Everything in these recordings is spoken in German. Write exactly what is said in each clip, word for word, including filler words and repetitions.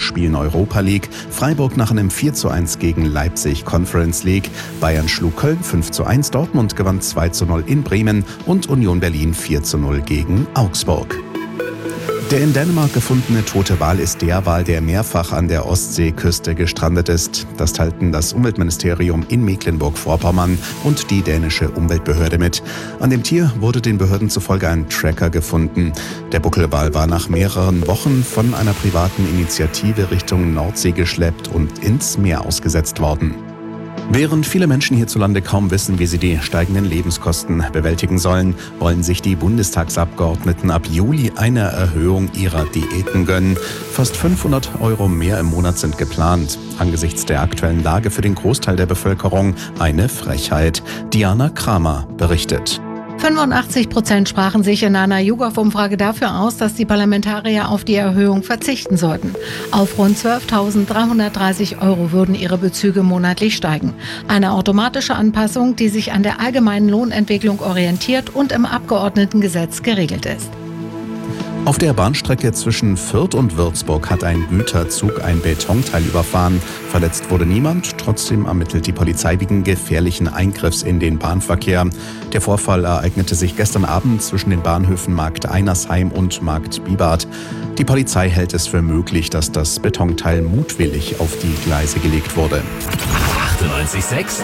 Spielen Europa League, Freiburg nach einem vier zu eins gegen Leipzig Conference League, Bayern schlug Köln fünf zu eins, Dortmund gewann zwei zu null in Bremen und Union Berlin vier zu null gegen Augsburg. Der in Dänemark gefundene tote Wal ist der Wal, der mehrfach an der Ostseeküste gestrandet ist. Das teilten das Umweltministerium in Mecklenburg-Vorpommern und die dänische Umweltbehörde mit. An dem Tier wurde den Behörden zufolge ein Tracker gefunden. Der Buckelwal war nach mehreren Wochen von einer privaten Initiative Richtung Nordsee geschleppt und ins Meer ausgesetzt worden. Während viele Menschen hierzulande kaum wissen, wie sie die steigenden Lebenskosten bewältigen sollen, wollen sich die Bundestagsabgeordneten ab Juli eine Erhöhung ihrer Diäten gönnen. Fast fünfhundert Euro mehr im Monat sind geplant. Angesichts der aktuellen Lage für den Großteil der Bevölkerung eine Frechheit. Diana Kramer berichtet. fünfundachtzig Prozent sprachen sich in einer YouGov-Umfrage dafür aus, dass die Parlamentarier auf die Erhöhung verzichten sollten. Auf rund zwölftausenddreihundertdreißig Euro würden ihre Bezüge monatlich steigen. Eine automatische Anpassung, die sich an der allgemeinen Lohnentwicklung orientiert und im Abgeordnetengesetz geregelt ist. Auf der Bahnstrecke zwischen Fürth und Würzburg hat ein Güterzug ein Betonteil überfahren. Verletzt wurde niemand, trotzdem ermittelt die Polizei wegen gefährlichen Eingriffs in den Bahnverkehr. Der Vorfall ereignete sich gestern Abend zwischen den Bahnhöfen Markt Einersheim und Markt Bibart. Die Polizei hält es für möglich, dass das Betonteil mutwillig auf die Gleise gelegt wurde. achtundneunzig Komma sechs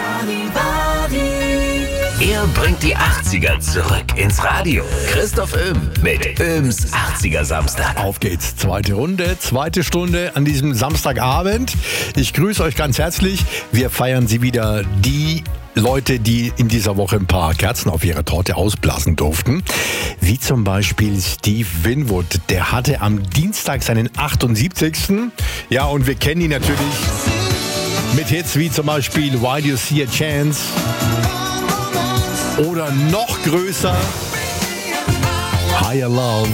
Er bringt die achtziger zurück ins Radio. Christoph Öhm mit Öhms achtziger Samstag. Auf geht's. Zweite Runde, zweite Stunde an diesem Samstagabend. Ich grüße euch ganz herzlich. Wir feiern Sie wieder, die Leute, die in dieser Woche ein paar Kerzen auf ihre Torte ausblasen durften. Wie zum Beispiel Steve Winwood. Der hatte am Dienstag seinen achtundsiebzigsten Ja, und wir kennen ihn natürlich mit Hits wie zum Beispiel Why Do You See a Chance? Oder noch größer, Higher Love.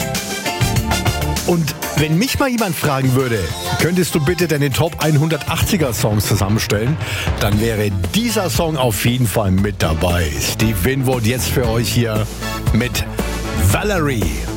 Und wenn mich mal jemand fragen würde, könntest du bitte deine Top hundertachtziger Songs zusammenstellen, dann wäre dieser Song auf jeden Fall mit dabei. Steve Winwood jetzt für euch hier mit Valerie.